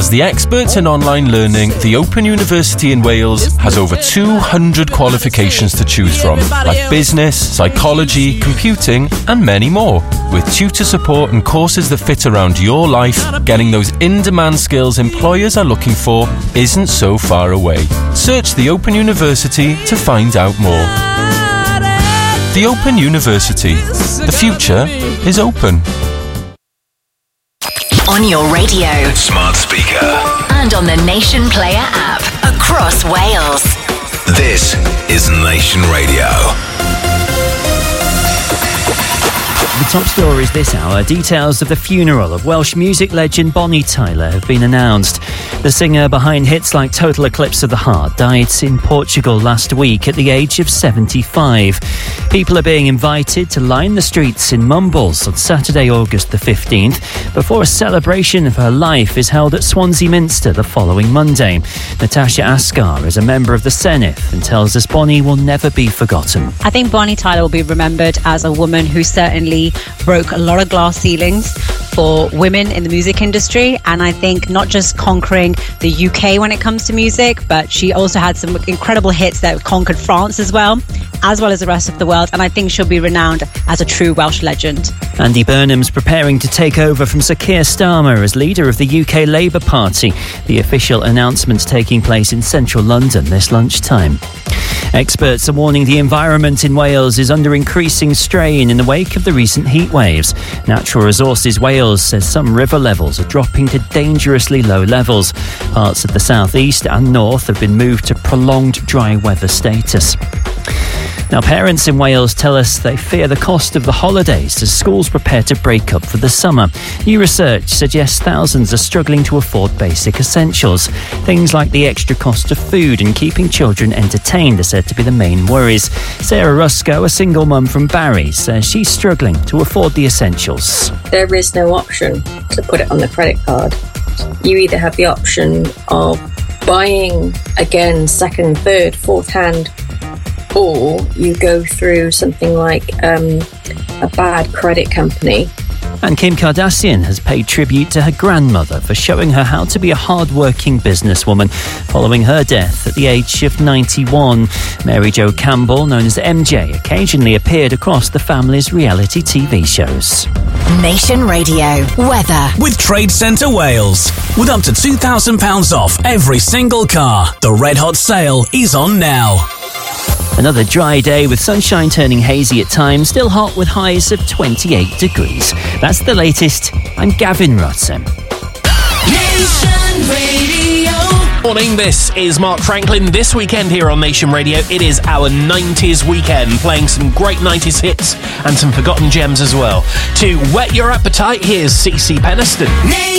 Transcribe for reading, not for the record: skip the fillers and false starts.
As the experts in online learning, the Open University in Wales has over 200 qualifications to choose from, like business, psychology, computing, and many more. With tutor support and courses that fit around your life, getting those in-demand skills employers are looking for isn't so far away. Search the Open University to find out more. The Open University. The future is open. On your radio, smart speaker, and on the Nation Player app across Wales. This is Nation Radio. The top stories this hour. Details of the funeral of Welsh music legend Bonnie Tyler have been announced. The singer behind hits like Total Eclipse of the Heart died in Portugal last week at the age of 75. People are being invited to line the streets in Mumbles on Saturday, August the 15th, before a celebration of her life is held at Swansea Minster the following Monday. Natasha Askar is a member of the Senedd and tells us Bonnie will never be forgotten. I think Bonnie Tyler will be remembered as a woman who certainly broke a lot of glass ceilings for women in the music industry, and I think not just conquering the UK when it comes to music, but she also had some incredible hits that conquered France as well as the rest of the world, and I think she'll be renowned as a true Welsh legend. Andy Burnham's preparing to take over from Sir Keir Starmer as leader of the UK Labour Party. The official announcement's taking place in central London this lunchtime. Experts are warning the environment in Wales is under increasing strain in the wake of the recent heat waves. Natural Resources Wales says some river levels are dropping to dangerously low levels. Parts of the southeast and north have been moved to prolonged dry weather status. Now, parents in Wales tell us they fear the cost of the holidays as schools prepare to break up for the summer. New research suggests thousands are struggling to afford basic essentials. Things like the extra cost of food and keeping children entertained are said to be the main worries. Sarah Rusco, a single mum from Barry, says she's struggling to afford the essentials. There is no option to put it on the credit card. You either have the option of buying again second, third, fourth hand, or you go through something like a bad credit company. And Kim Kardashian has paid tribute to her grandmother for showing her how to be a hard-working businesswoman following her death at the age of 91. Mary Jo Campbell, known as MJ, occasionally appeared across the family's reality TV shows. Nation Radio weather with Trade Centre Wales. With up to £2,000 off every single car, the Red Hot sale is on now. Another dry day with sunshine turning hazy at times, still hot with highs of 28 degrees. That's the latest. I'm Gavin Rutzen. Nation Radio. Morning, this is Mark Franklin. This weekend here on Nation Radio, it is our 90s weekend, playing some great 90s hits and some forgotten gems as well. To whet your appetite, here's CeCe Peniston.